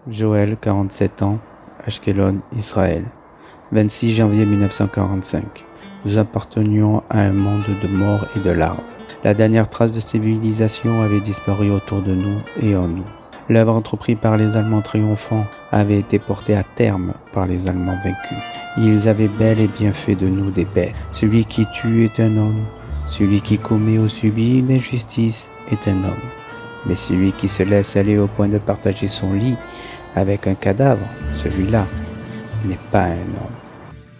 Joël, 47 ans, Ashkelon, Israël. 26 janvier 1945. Nous appartenions à un monde de mort et de larmes. La dernière trace de civilisation avait disparu autour de nous et en nous. L'œuvre entreprise par les Allemands triomphants avait été portée à terme par les Allemands vaincus. Ils avaient bel et bien fait de nous des bêtes. Celui qui tue est un homme. Celui qui commet ou subit une injustice est un homme. Mais celui qui se laisse aller au point de partager son lit avec un cadavre, celui-là n'est pas un homme.